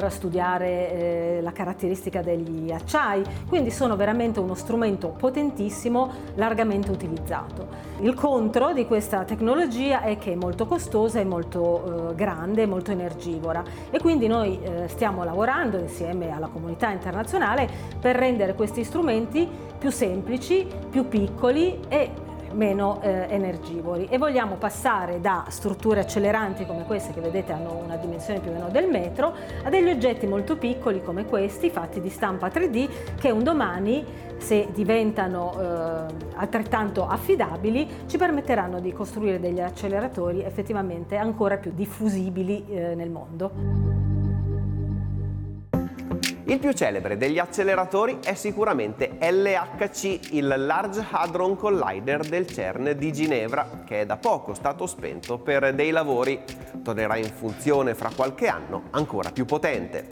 studiare la caratteristica degli acciai, quindi sono veramente uno strumento potentissimo, largamente utilizzato. Il contro di questa tecnologia è che è molto costosa, è molto grande, molto energivora, e quindi noi stiamo lavorando insieme alla comunità internazionale per rendere questi strumenti più semplici, più piccoli e meno energivori, e vogliamo passare da strutture acceleranti come queste, che vedete hanno una dimensione più o meno del metro, a degli oggetti molto piccoli come questi, fatti di stampa 3D, che un domani, se diventano altrettanto affidabili, ci permetteranno di costruire degli acceleratori effettivamente ancora più diffusibili nel mondo. Il più celebre degli acceleratori è sicuramente LHC, il Large Hadron Collider del CERN di Ginevra, che è da poco stato spento per dei lavori. Tornerà in funzione fra qualche anno, ancora più potente.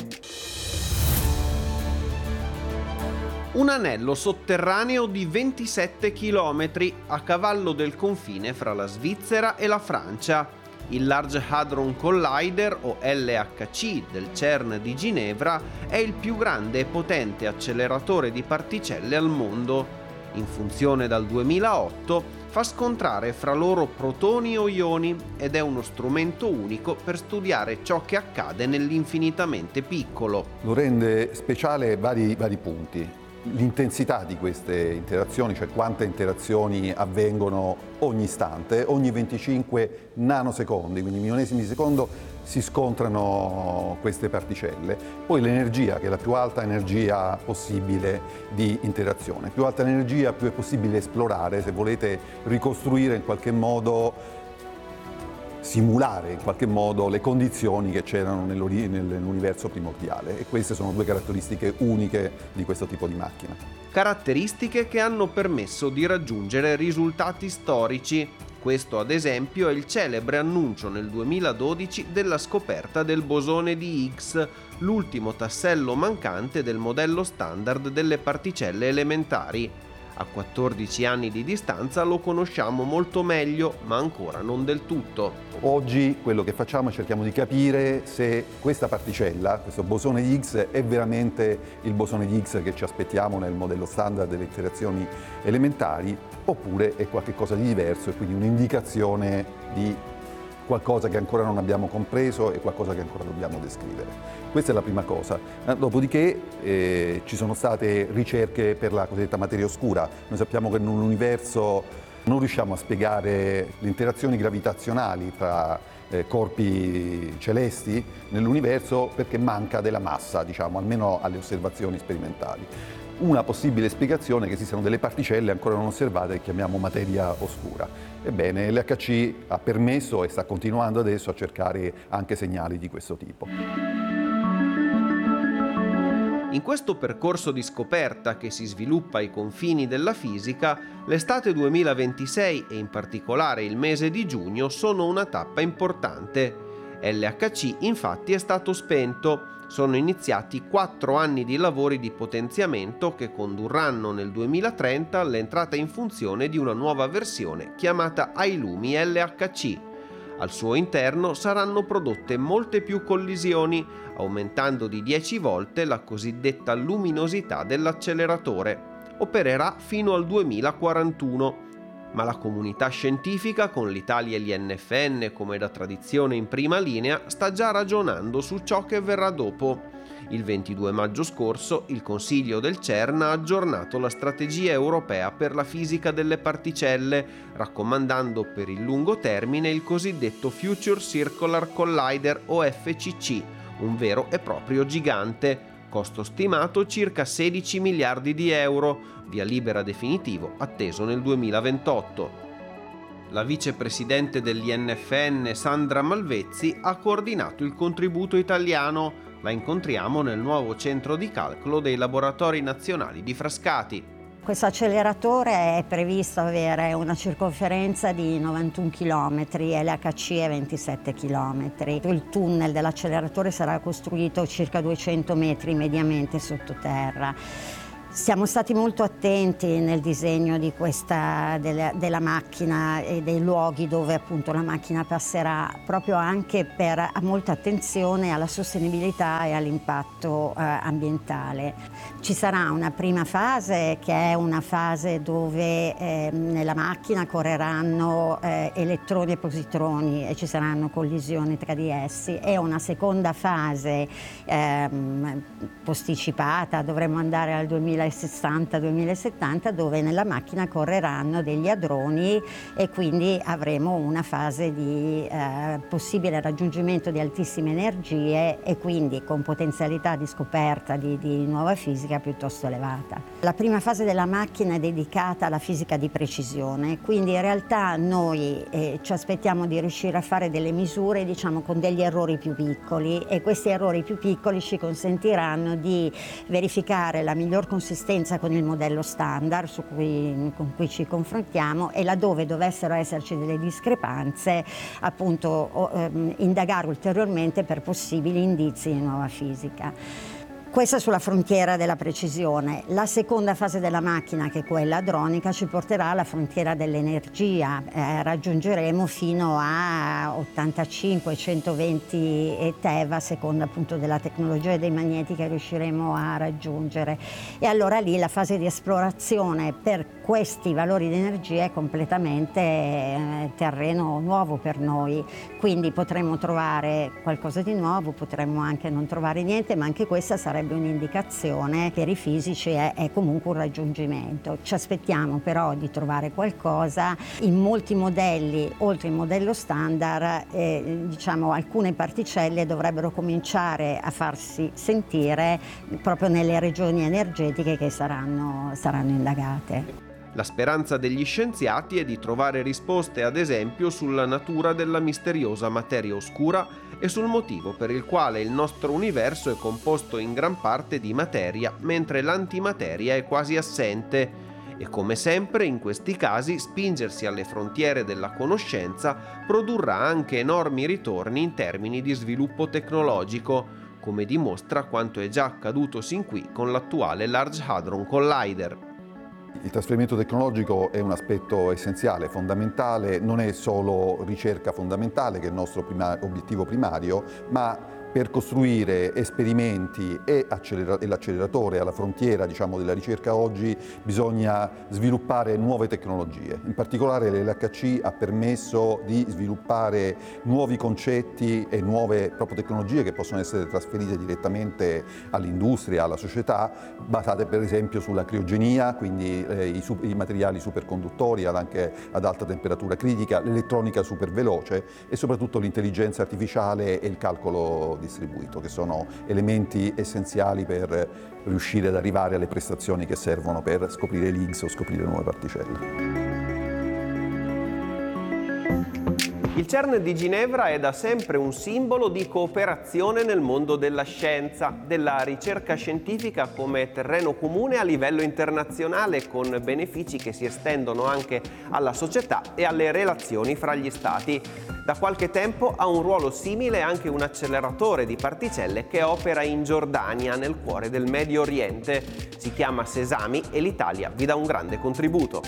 Un anello sotterraneo di 27 km a cavallo del confine fra la Svizzera e la Francia. Il Large Hadron Collider, o LHC, del CERN di Ginevra è il più grande e potente acceleratore di particelle al mondo. In funzione dal 2008, fa scontrare fra loro protoni o ioni ed è uno strumento unico per studiare ciò che accade nell'infinitamente piccolo. Lo rende speciale vari punti. L'intensità di queste interazioni, cioè quante interazioni avvengono ogni istante, ogni 25 nanosecondi, quindi millionesimi di secondo, si scontrano queste particelle. Poi l'energia, che è la più alta energia possibile di interazione. Più alta l'energia, più è possibile esplorare, se volete ricostruire in qualche modo, simulare in qualche modo le condizioni che c'erano nell'universo primordiale, e queste sono due caratteristiche uniche di questo tipo di macchina. Caratteristiche che hanno permesso di raggiungere risultati storici. Questo, ad esempio, è il celebre annuncio nel 2012 della scoperta del bosone di Higgs, l'ultimo tassello mancante del modello standard delle particelle elementari. A 14 anni di distanza lo conosciamo molto meglio, ma ancora non del tutto. Oggi quello che facciamo è cerchiamo di capire se questa particella, questo bosone di Higgs, è veramente il bosone di Higgs che ci aspettiamo nel modello standard delle interazioni elementari, oppure è qualcosa di diverso e quindi un'indicazione di qualcosa che ancora non abbiamo compreso e qualcosa che ancora dobbiamo descrivere. Questa è la prima cosa. Dopodiché ci sono state ricerche per la cosiddetta materia oscura. Noi sappiamo che in un universo non riusciamo a spiegare le interazioni gravitazionali tra corpi celesti nell'universo perché manca della massa, diciamo, almeno alle osservazioni sperimentali. Una possibile spiegazione è che esistano delle particelle ancora non osservate che chiamiamo materia oscura. Ebbene, l'LHC ha permesso e sta continuando adesso a cercare anche segnali di questo tipo. In questo percorso di scoperta che si sviluppa ai confini della fisica, l'estate 2026 e in particolare il mese di giugno sono una tappa importante. LHC infatti è stato spento. Sono iniziati 4 anni di lavori di potenziamento che condurranno nel 2030 all'entrata in funzione di una nuova versione chiamata iLumi LHC. Al suo interno saranno prodotte molte più collisioni, aumentando di 10 volte la cosiddetta luminosità dell'acceleratore. Opererà fino al 2041. Ma la comunità scientifica, con l'Italia e l'INFN come da tradizione in prima linea, sta già ragionando su ciò che verrà dopo. Il 22 maggio scorso il Consiglio del CERN ha aggiornato la strategia europea per la fisica delle particelle, raccomandando per il lungo termine il cosiddetto Future Circular Collider o FCC, un vero e proprio gigante. Costo stimato circa 16 miliardi di euro, via libera definitivo atteso nel 2028. La vicepresidente dell'INFN Sandra Malvezzi ha coordinato il contributo italiano. La incontriamo nel nuovo centro di calcolo dei laboratori nazionali di Frascati. Questo acceleratore è previsto avere una circonferenza di 91 km e l'HC è 27 km. Il tunnel dell'acceleratore sarà costruito circa 200 metri mediamente sottoterra. Siamo stati molto attenti nel disegno di della macchina e dei luoghi dove appunto la macchina passerà, proprio anche per molta attenzione alla sostenibilità e all'impatto ambientale. Ci sarà una prima fase che è una fase dove nella macchina correranno elettroni e positroni e ci saranno collisioni tra di essi, e una seconda fase posticipata, dovremmo andare al 2060-2070, dove nella macchina correranno degli hadroni e quindi avremo una fase di possibile raggiungimento di altissime energie e quindi con potenzialità di scoperta di nuova fisica piuttosto elevata. La prima fase della macchina è dedicata alla fisica di precisione, quindi in realtà noi ci aspettiamo di riuscire a fare delle misure, diciamo, con degli errori più piccoli, e questi errori più piccoli ci consentiranno di verificare la miglior consistenza con il modello standard con cui ci confrontiamo, e laddove dovessero esserci delle discrepanze appunto indagare ulteriormente per possibili indizi di nuova fisica. Questa sulla frontiera della precisione. La seconda fase della macchina, che è quella hadronica, ci porterà alla frontiera dell'energia. Raggiungeremo fino a 85-120 TeV, a seconda appunto della tecnologia dei magneti che riusciremo a raggiungere. E allora lì la fase di esplorazione per questi valori di energia è completamente terreno nuovo per noi. Quindi potremmo trovare qualcosa di nuovo, potremmo anche non trovare niente, ma anche questa sarebbe un'indicazione per i fisici, è comunque un raggiungimento. Ci aspettiamo però di trovare qualcosa. In molti modelli, oltre il modello standard, diciamo, alcune particelle dovrebbero cominciare a farsi sentire proprio nelle regioni energetiche che saranno indagate. La speranza degli scienziati è di trovare risposte, ad esempio, sulla natura della misteriosa materia oscura e sul motivo per il quale il nostro universo è composto in gran parte di materia, mentre l'antimateria è quasi assente. E come sempre in questi casi spingersi alle frontiere della conoscenza produrrà anche enormi ritorni in termini di sviluppo tecnologico, come dimostra quanto è già accaduto sin qui con l'attuale Large Hadron Collider. Il trasferimento tecnologico è un aspetto essenziale, fondamentale, non è solo ricerca fondamentale che è il nostro obiettivo primario, ma per costruire esperimenti e l'acceleratore alla frontiera, diciamo, della ricerca oggi bisogna sviluppare nuove tecnologie. In particolare l'LHC ha permesso di sviluppare nuovi concetti e nuove proprio tecnologie che possono essere trasferite direttamente all'industria, alla società, basate per esempio sulla criogenia, quindi i materiali superconduttori anche ad alta temperatura critica, l'elettronica superveloce e soprattutto l'intelligenza artificiale e il calcolo distribuito, che sono elementi essenziali per riuscire ad arrivare alle prestazioni che servono per scoprire l'Higgs o scoprire nuove particelle. Il CERN di Ginevra è da sempre un simbolo di cooperazione nel mondo della scienza, della ricerca scientifica come terreno comune a livello internazionale, con benefici che si estendono anche alla società e alle relazioni fra gli stati. Da qualche tempo ha un ruolo simile anche un acceleratore di particelle che opera in Giordania, nel cuore del Medio Oriente. Si chiama Sesami e l'Italia vi dà un grande contributo.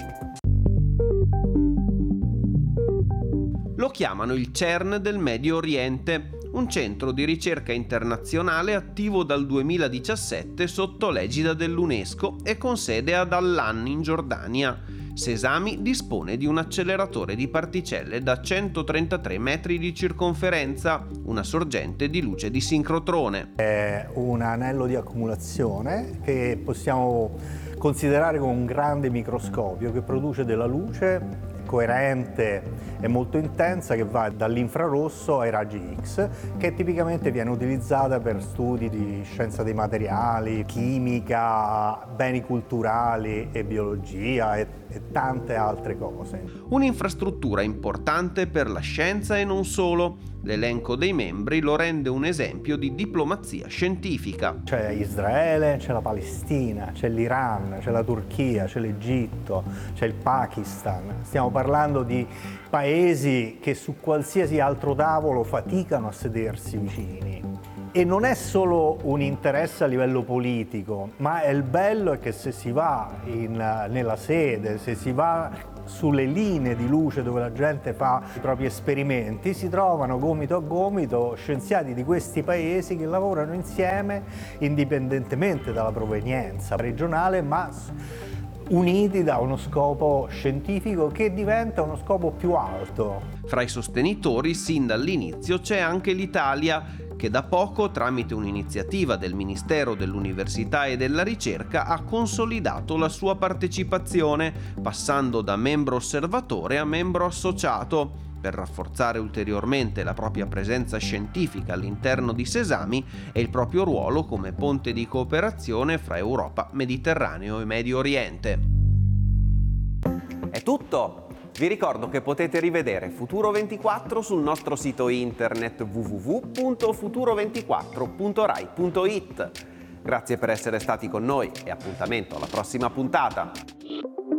Lo chiamano il CERN del Medio Oriente, un centro di ricerca internazionale attivo dal 2017 sotto l'egida dell'UNESCO e con sede ad Allan in Giordania. Sesami dispone di un acceleratore di particelle da 133 metri di circonferenza, una sorgente di luce di sincrotrone. È un anello di accumulazione che possiamo considerare come un grande microscopio che produce della luce coerente e molto intensa che va dall'infrarosso ai raggi X, che tipicamente viene utilizzata per studi di scienza dei materiali, chimica, beni culturali e biologia e tante altre cose. Un'infrastruttura importante per la scienza e non solo. L'elenco dei membri lo rende un esempio di diplomazia scientifica. C'è Israele, c'è la Palestina, c'è l'Iran, c'è la Turchia, c'è l'Egitto, c'è il Pakistan. Stiamo parlando di paesi che su qualsiasi altro tavolo faticano a sedersi vicini. E non è solo un interesse a livello politico, ma il bello è che se si va nella sede, se si va sulle linee di luce dove la gente fa i propri esperimenti, si trovano gomito a gomito scienziati di questi paesi che lavorano insieme indipendentemente dalla provenienza regionale, ma uniti da uno scopo scientifico che diventa uno scopo più alto. Fra i sostenitori, sin dall'inizio, c'è anche l'Italia, che da poco, tramite un'iniziativa del Ministero dell'Università e della Ricerca, ha consolidato la sua partecipazione, passando da membro osservatore a membro associato, per rafforzare ulteriormente la propria presenza scientifica all'interno di Sesami e il proprio ruolo come ponte di cooperazione fra Europa, Mediterraneo e Medio Oriente. È tutto! Vi ricordo che potete rivedere Futuro 24 sul nostro sito internet www.futuro24.rai.it. Grazie per essere stati con noi e appuntamento alla prossima puntata!